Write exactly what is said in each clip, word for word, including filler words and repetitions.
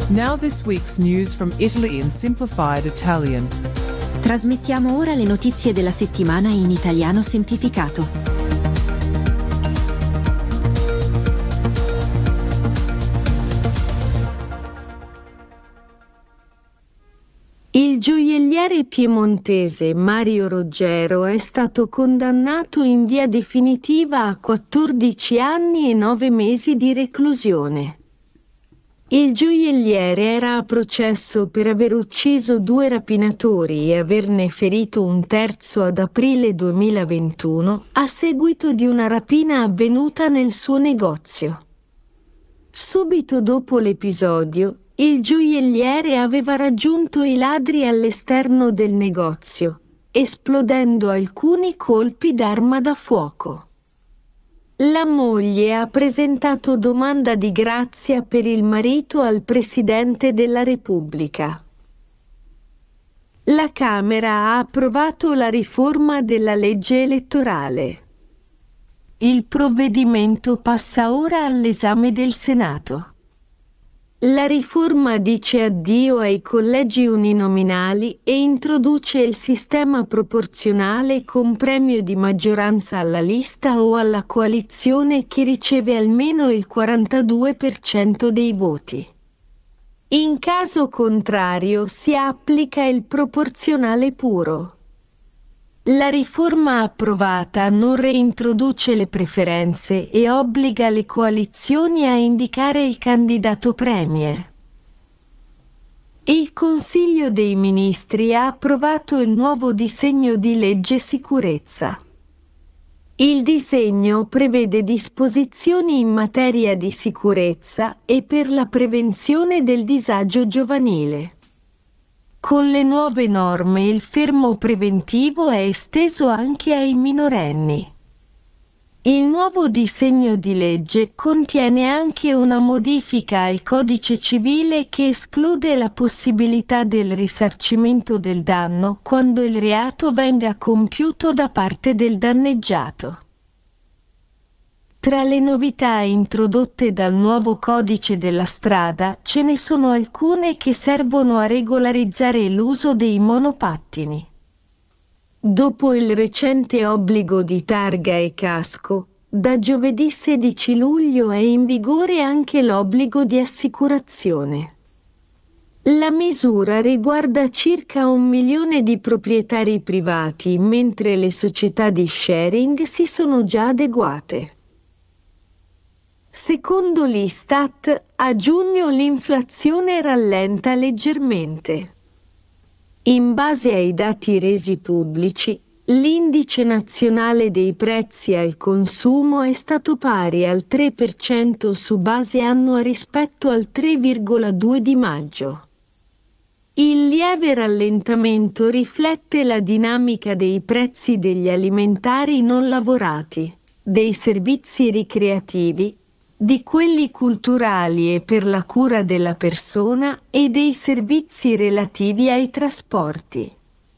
Now this week's news from Italy in simplified Italian. Trasmettiamo ora le notizie della settimana in italiano semplificato. Il gioielliere piemontese Mario Roggero è stato condannato in via definitiva a quattordici anni e nove mesi di reclusione. Il gioielliere era a processo per aver ucciso due rapinatori e averne ferito un terzo ad aprile duemilaventuno a seguito di una rapina avvenuta nel suo negozio. Subito dopo l'episodio, il gioielliere aveva raggiunto i ladri all'esterno del negozio, esplodendo alcuni colpi d'arma da fuoco. La moglie ha presentato domanda di grazia per il marito al Presidente della Repubblica. La Camera ha approvato la riforma della legge elettorale. Il provvedimento passa ora all'esame del Senato. La riforma dice addio ai collegi uninominali e introduce il sistema proporzionale con premio di maggioranza alla lista o alla coalizione che riceve almeno il quarantadue per cento dei voti. In caso contrario si applica il proporzionale puro. La riforma approvata non reintroduce le preferenze e obbliga le coalizioni a indicare il candidato premier. Il Consiglio dei Ministri ha approvato il nuovo disegno di legge sicurezza. Il disegno prevede disposizioni in materia di sicurezza e per la prevenzione del disagio giovanile. Con le nuove norme il fermo preventivo è esteso anche ai minorenni. Il nuovo disegno di legge contiene anche una modifica al Codice Civile che esclude la possibilità del risarcimento del danno quando il reato venga compiuto da parte del danneggiato. Tra le novità introdotte dal nuovo codice della strada ce ne sono alcune che servono a regolarizzare l'uso dei monopattini. Dopo il recente obbligo di targa e casco, da giovedì sedici luglio è in vigore anche l'obbligo di assicurazione. La misura riguarda circa un milione di proprietari privati, mentre le società di sharing si sono già adeguate. Secondo l'Istat, a giugno l'inflazione rallenta leggermente. In base ai dati resi pubblici, l'indice nazionale dei prezzi al consumo è stato pari al tre per cento su base annua rispetto al tre virgola due di maggio. Il lieve rallentamento riflette la dinamica dei prezzi degli alimentari non lavorati, dei servizi ricreativi, di quelli culturali e per la cura della persona e dei servizi relativi ai trasporti.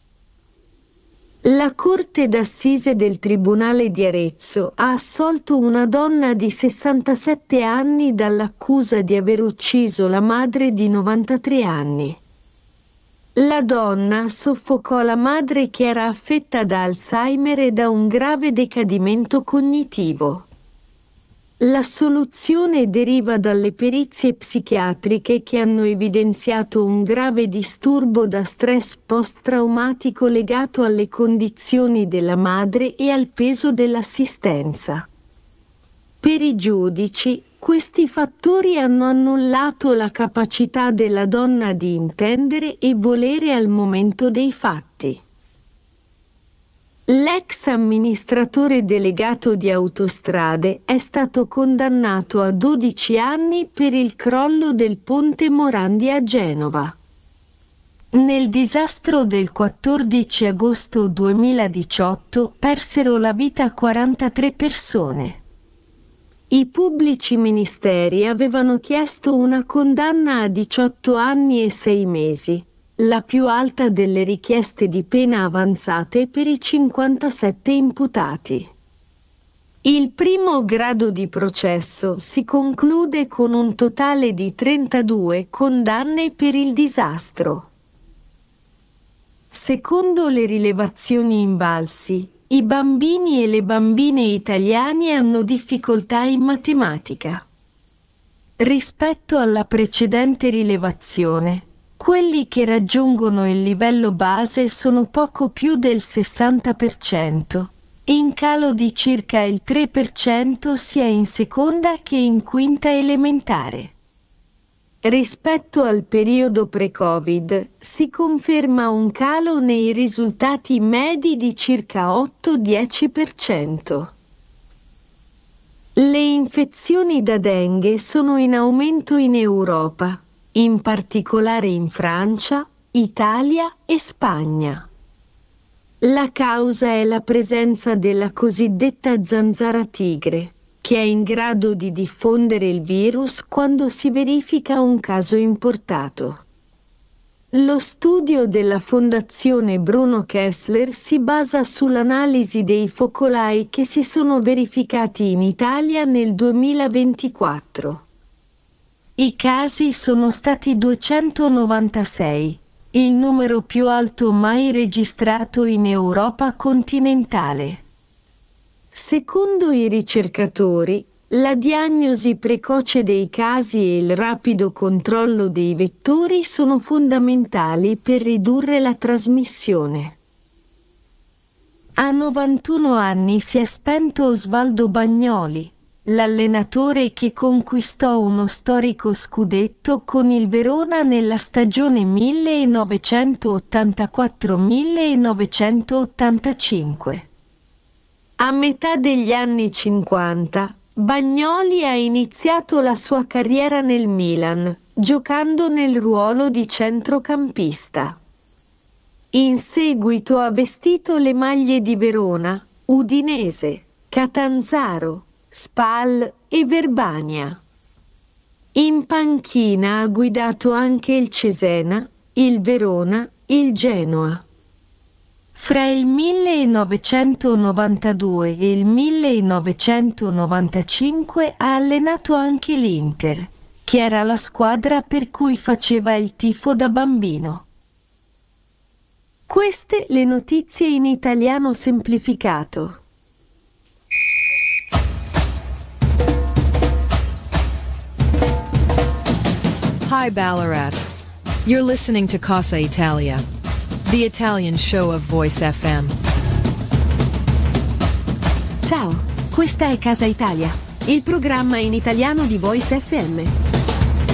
La Corte d'Assise del Tribunale di Arezzo ha assolto una donna di sessantasette anni dall'accusa di aver ucciso la madre di novantatré anni. La donna soffocò la madre che era affetta da Alzheimer e da un grave decadimento cognitivo. La soluzione deriva dalle perizie psichiatriche che hanno evidenziato un grave disturbo da stress post-traumatico legato alle condizioni della madre e al peso dell'assistenza. Per i giudici, questi fattori hanno annullato la capacità della donna di intendere e volere al momento dei fatti. L'ex amministratore delegato di Autostrade è stato condannato a dodici anni per il crollo del ponte Morandi a Genova. Nel disastro del quattordici agosto duemiladiciotto persero la vita quarantatré persone. I pubblici ministeri avevano chiesto una condanna a diciotto anni e sei mesi, la più alta delle richieste di pena avanzate per i cinquantasette imputati. Il primo grado di processo si conclude con un totale di trentadue condanne per il disastro. Secondo le rilevazioni Invalsi, i bambini e le bambine italiani hanno difficoltà in matematica. Rispetto alla precedente rilevazione, quelli che raggiungono il livello base sono poco più del sessanta per cento, in calo di circa il tre per cento sia in seconda che in quinta elementare. Rispetto al periodo pre-Covid, si conferma un calo nei risultati medi di circa otto dieci per cento. Le infezioni da dengue sono in aumento in Europa, in particolare in Francia, Italia e Spagna. La causa è la presenza della cosiddetta zanzara tigre, che è in grado di diffondere il virus quando si verifica un caso importato. Lo studio della Fondazione Bruno Kessler si basa sull'analisi dei focolai che si sono verificati in Italia nel duemilaventiquattro. I casi sono stati duecentonovantasei, il numero più alto mai registrato in Europa continentale. Secondo i ricercatori, la diagnosi precoce dei casi e il rapido controllo dei vettori sono fondamentali per ridurre la trasmissione. A novantuno anni si è spento Osvaldo Bagnoli, l'allenatore che conquistò uno storico scudetto con il Verona nella stagione millenovecentottantaquattro millenovecentottantacinque. A metà degli anni cinquanta, Bagnoli ha iniziato la sua carriera nel Milan, giocando nel ruolo di centrocampista. In seguito ha vestito le maglie di Verona, Udinese, Catanzaro, Spal e Verbania. In panchina ha guidato anche il Cesena, il Verona, il Genoa. Fra il millenovecentonovantadue e il millenovecentonovantacinque ha allenato anche l'Inter, che era la squadra per cui faceva il tifo da bambino. Queste le notizie in italiano semplificato. Hi Ballarat. You're listening to Casa Italia, the Italian show of Voice F M. Ciao, questa è Casa Italia, il programma in italiano di Voice F M.